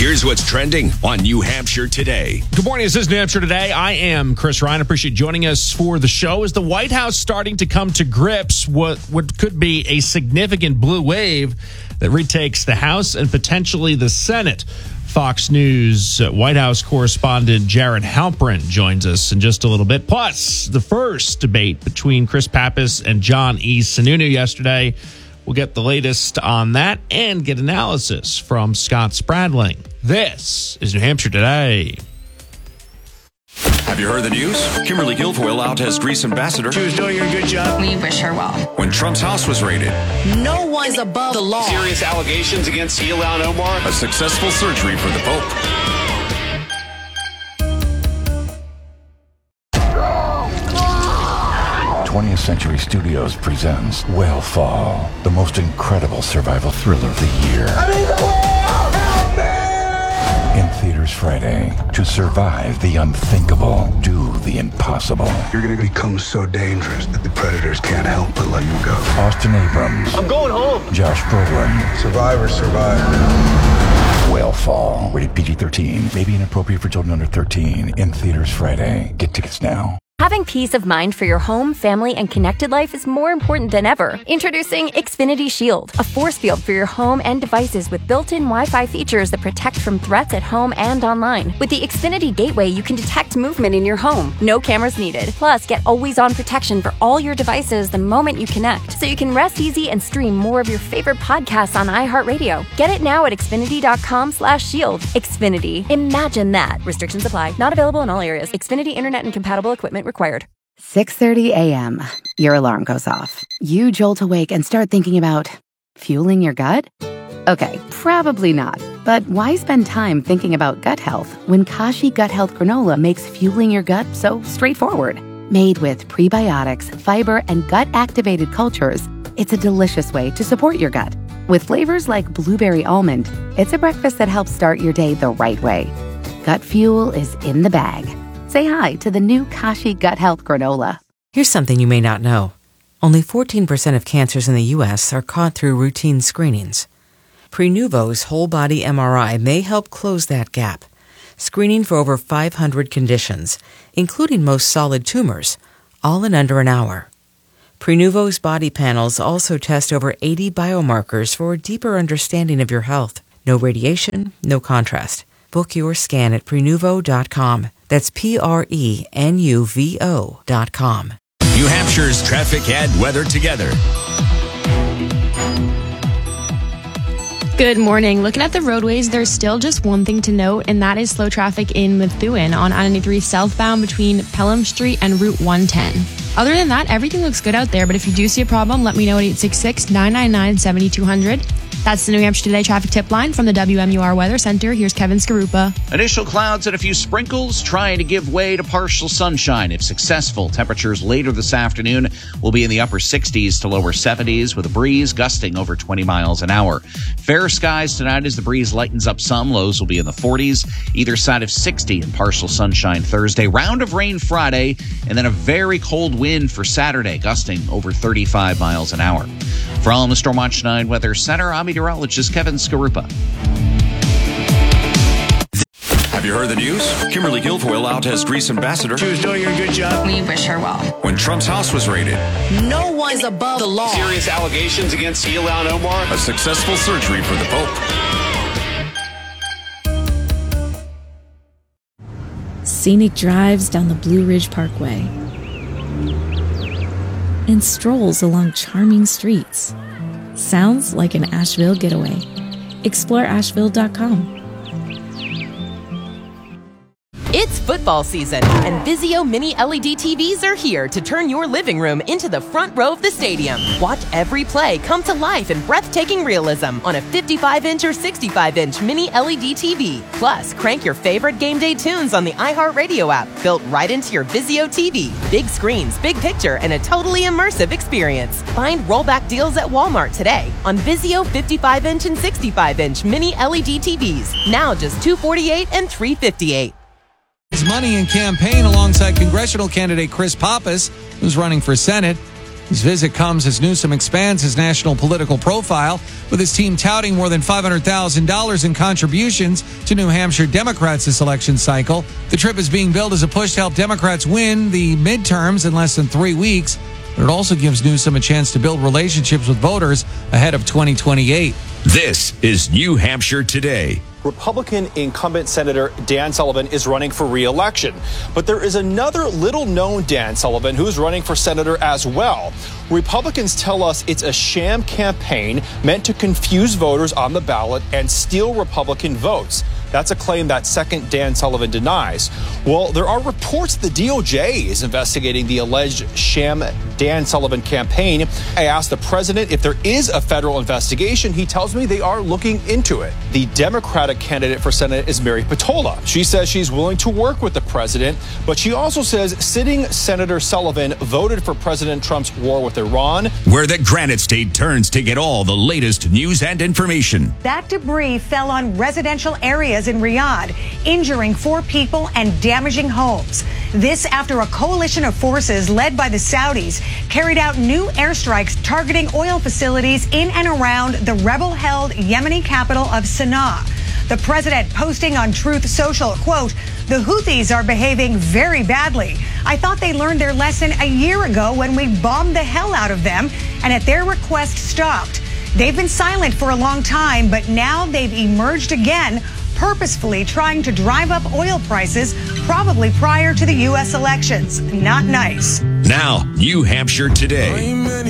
Here's what's trending on New Hampshire Today. Good morning. This is New Hampshire Today. I am Chris Ryan. Appreciate you joining us for the show. Is the White House starting to come to grips with what could be a significant blue wave that retakes the House and potentially the Senate? Fox News White House correspondent Jared Halpern joins us in just a little bit. Plus, the first debate between Chris Pappas and John E. Sununu yesterday. We'll get the latest on that and get analysis from Scott Spradling. This is New Hampshire Today. Have you heard the news? Kimberly Guilfoyle out as Greece ambassador. She was doing a good job. We wish her well. When Trump's house was raided. No one's above the law. Serious allegations against Ilhan Omar. A successful surgery for the Pope. 20th Century Studios presents Whale Fall, the most incredible survival thriller of the year. I'm in the whale! Help me! In theaters Friday. To survive the unthinkable, do the impossible. You're going to become so dangerous that the predators can't help but let you go. Austin Abrams. I'm going home. Josh Brolin. Survivor, survive. Whale Fall. Rated PG-13. May be inappropriate for children under 13. In theaters Friday. Get tickets now. Having peace of mind for your home, family, and connected life is more important than ever. Introducing Xfinity Shield, a force field for your home and devices with built-in Wi-Fi features that protect from threats at home and online. With the Xfinity Gateway, you can detect movement in your home. No cameras needed. Plus, get always-on protection for all your devices the moment you connect, so you can rest easy and stream more of your favorite podcasts on iHeartRadio. Get it now at Xfinity.com/shield. Xfinity. Imagine that. Restrictions apply. Not available in all areas. Xfinity Internet and compatible equipment required. 6:30 a.m. Your alarm goes off. You jolt awake and start thinking about fueling your gut? Okay, probably not. But why spend time thinking about gut health when Kashi Gut Health Granola makes fueling your gut so straightforward? Made with prebiotics, fiber, and gut-activated cultures, it's a delicious way to support your gut. With flavors like blueberry almond, it's a breakfast that helps start your day the right way. Gut fuel is in the bag. Say hi to the new Kashi Gut Health Granola. Here's something you may not know. Only 14% of cancers in the U.S. are caught through routine screenings. Prenuvo's whole-body MRI may help close that gap, screening for over 500 conditions, including most solid tumors, all in under an hour. Prenuvo's body panels also test over 80 biomarkers for a deeper understanding of your health. No radiation, no contrast. Book your scan at Prenuvo.com. That's Prenuvo.com. New Hampshire's traffic and weather together. Good morning. Looking at the roadways, there's still just one thing to note, and that is slow traffic in Methuen on I-93 southbound between Pelham Street and Route 110. Other than that, everything looks good out there, but if you do see a problem, let me know at 866-999-7200. That's the New Hampshire Today traffic tip line from the WMUR Weather Center. Here's Kevin Skarupa. Initial clouds and a few sprinkles trying to give way to partial sunshine. If successful, temperatures later this afternoon will be in the upper 60s to lower 70s with a breeze gusting over 20 miles an hour. Fair skies tonight as the breeze lightens up some. Lows will be in the 40s, either side of 60 and partial sunshine Thursday. Round of rain Friday, and then a very cold wind for Saturday, gusting over 35 miles an hour. For all in the Storm Watch 9 Weather Center, I'm meteorologist Kevin Skarupa. Have you heard the news? Kimberly Guilfoyle out as Greece ambassador. She was doing a good job. We wish her well. When Trump's house was raided. No one's above the law. Serious allegations against Ilhan Omar. A successful surgery for the Pope. Scenic drives down the Blue Ridge Parkway and strolls along charming streets. Sounds like an Asheville getaway. Explore Asheville.com. It's football season, and Vizio Mini LED TVs are here to turn your living room into the front row of the stadium. Watch every play come to life in breathtaking realism on a 55-inch or 65-inch Mini LED TV. Plus, crank your favorite game day tunes on the iHeartRadio app, built right into your Vizio TV. Big screens, big picture, and a totally immersive experience. Find rollback deals at Walmart today on Vizio 55-inch and 65-inch Mini LED TVs. Now just $248 and $358. His money and campaign alongside congressional candidate Chris Pappas, who's running for Senate. His visit comes as Newsom expands his national political profile, with his team touting more than $500,000 in contributions to New Hampshire Democrats this election cycle. The trip is being billed as a push to help Democrats win the midterms in less than 3 weeks. But it also gives Newsom a chance to build relationships with voters ahead of 2028. This is New Hampshire Today. Republican incumbent Senator Dan Sullivan is running for re-election. But there is another little-known Dan Sullivan who's running for senator as well. Republicans tell us it's a sham campaign meant to confuse voters on the ballot and steal Republican votes. That's a claim that second Dan Sullivan denies. Well, there are reports the DOJ is investigating the alleged sham Dan Sullivan campaign. I asked the president if there is a federal investigation. He tells me they are looking into it. The Democratic candidate for Senate is Mary Patola. She says she's willing to work with the president, but she also says sitting Senator Sullivan voted for President Trump's war with Iran. Where the Granite State turns to get all the latest news and information. That debris fell on residential areas in Riyadh, injuring 4 people and damaging homes. This after a coalition of forces led by the Saudis carried out new airstrikes targeting oil facilities in and around the rebel-held Yemeni capital of Sana'a. The president posting on Truth Social, quote, "The Houthis are behaving very badly. I thought they learned their lesson a year ago when we bombed the hell out of them and at their request stopped. They've been silent for a long time, but now they've emerged again, purposefully trying to drive up oil prices, probably prior to the U.S. elections. Not nice." Now, New Hampshire Today.